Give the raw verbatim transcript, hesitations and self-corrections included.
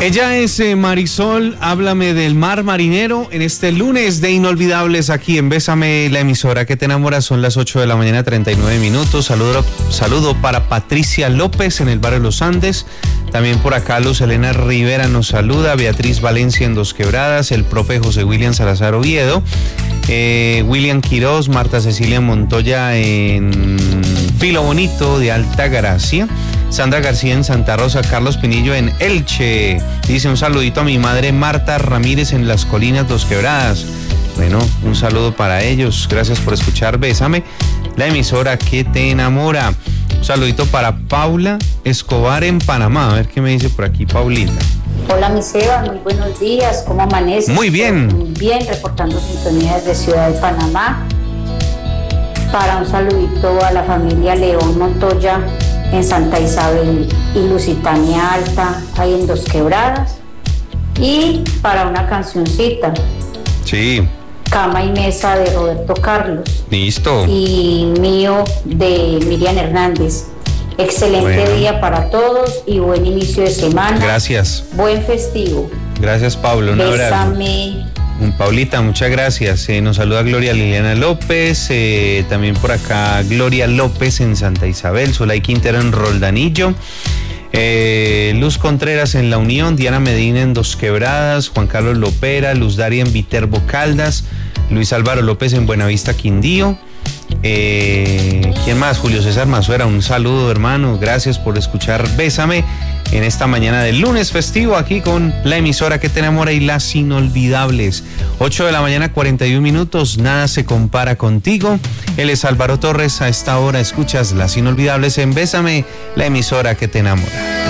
Ella es eh, Marisol, háblame del mar marinero en este lunes de Inolvidables aquí en Bésame, la emisora que te enamora. Son las ocho de la mañana, treinta y nueve minutos. Saludo, saludo para Patricia López en el barrio Los Andes. También por acá Luz Elena Rivera nos saluda, Beatriz Valencia en Dos Quebradas, el profe José William Salazar Oviedo, eh, William Quiroz, Marta Cecilia Montoya en Filo Bonito de Alta Gracia, Sandra García en Santa Rosa, Carlos Pinillo en Elche. Dice un saludito a mi madre Marta Ramírez en Las Colinas Dos Quebradas. Bueno, un saludo para ellos. Gracias por escuchar Bésame, la emisora que te enamora. Un saludito para Paula Escobar en Panamá. A ver qué me dice por aquí Paulita. Hola, mi Seba, muy buenos días. ¿Cómo amaneces? Muy bien. Muy bien, reportando sintonía desde Ciudad de Panamá. Para un saludito a la familia León Montoya en Santa Isabel y Lusitania Alta, ahí en Dos Quebradas. Y para una cancioncita. Sí. Cama y Mesa de Roberto Carlos. Listo. Y mío de Miriam Hernández. Excelente bueno. día para todos y buen inicio de semana. Gracias. Buen festivo. Gracias, Pablo. Un Bésame. abrazo. Paulita, muchas gracias. Eh, nos saluda Gloria Liliana López, eh, también por acá Gloria López en Santa Isabel, Solay Quintero en Roldanillo, eh, Luz Contreras en La Unión, Diana Medina en Dos Quebradas, Juan Carlos Lopera, Luz Daria en Viterbo Caldas, Luis Álvaro López en Buenavista Quindío. Eh, ¿Quién más? Julio César Mazuera, un saludo, hermano. Gracias por escuchar Bésame en esta mañana del lunes festivo aquí con la emisora que te enamora y las inolvidables. ocho de la mañana, cuarenta y un minutos. Nada se compara contigo. Él es Álvaro Torres. A esta hora escuchas las inolvidables en Bésame, la emisora que te enamora.